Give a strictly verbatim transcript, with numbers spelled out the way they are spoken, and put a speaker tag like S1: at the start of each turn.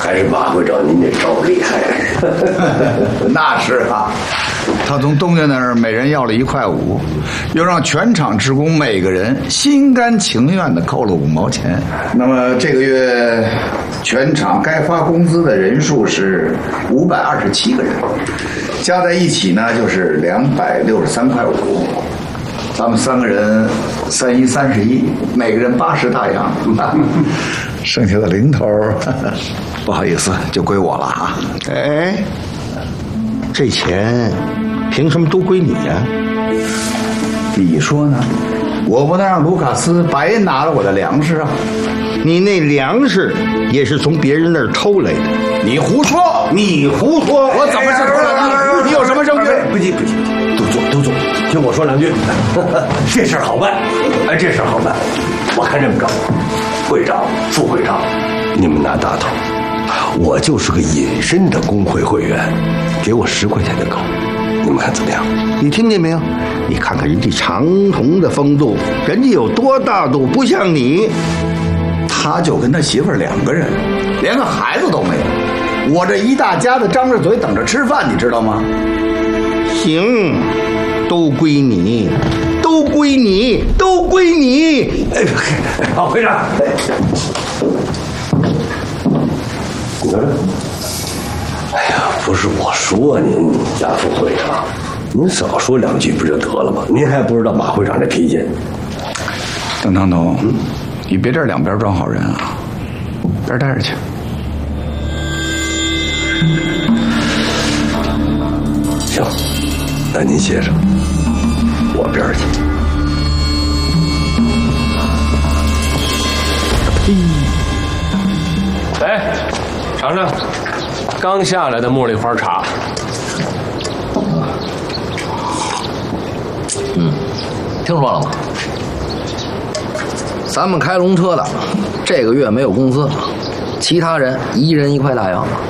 S1: 还是马会长您这招厉害。
S2: 那是啊，他从东家那儿每人要了一块五，又让全场职工每个人心甘情愿地扣了五毛钱。那么这个月全场该发工资的人数是五百二十七个人，加在一起呢就是两百六十三块五。咱们三个人三一三十一，每个人八十大洋，剩下的零头，不好意思，就归我了啊。
S3: 哎，这钱凭什么都归你呀？
S2: 你说呢？我不能让卢卡斯白拿了我的粮食啊！
S3: 你那粮食也是从别人那儿偷来的。
S2: 你胡说！
S3: 你胡说！
S2: 我怎么是偷来的？你有什么证据？
S1: 不急不急，都坐都坐，听我说两句。这事儿好办，哎，这事儿好办。我看这么着，会长、副会长，你们拿大头，我就是个隐身的工会会员，给我十块钱就够，你们看怎么样？
S3: 你听见没有？你看看人家长虹的风度，人家有多大度，不像你。
S2: 他就跟他媳妇儿两个人，连个孩子都没有。我这一大家子张着嘴等着吃饭，你知道吗？
S3: 行，都归你，都归你，都归你。
S1: 哎，好，会长，你看，哎呀，不是我说您家副会长，您少说两句不就得了吗？您还不知道马会长这脾气。
S2: 邓唐东，嗯，你别这两边装好人啊，边待着去。
S1: 行，那您歇着，我边儿去。
S4: 哎，尝尝刚下来的茉莉花茶。
S5: 嗯，听说了吗？咱们开龙车的这个月没有工资，其他人一人一块大洋。